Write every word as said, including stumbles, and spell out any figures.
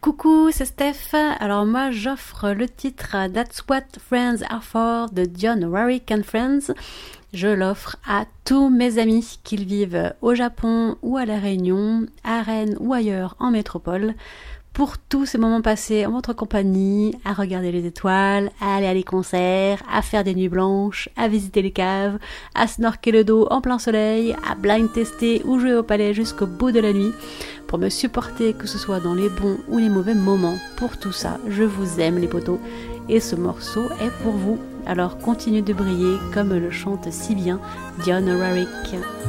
Coucou, c'est Steph. Alors moi j'offre le titre That's What Friends Are For de Dionne Warwick and Friends. Je l'offre à tous mes amis, qu'ils vivent au Japon ou à La Réunion, à Rennes ou ailleurs en métropole, pour tous ces moments passés en votre compagnie, à regarder les étoiles, à aller à des concerts, à faire des nuits blanches, à visiter les caves, à snorker le dos en plein soleil, à blind tester ou jouer au palais jusqu'au bout de la nuit, pour me supporter que ce soit dans les bons ou les mauvais moments. Pour tout ça, je vous aime les potos, et ce morceau est pour vous. Alors continuez de briller comme le chante si bien Dionne Warwick.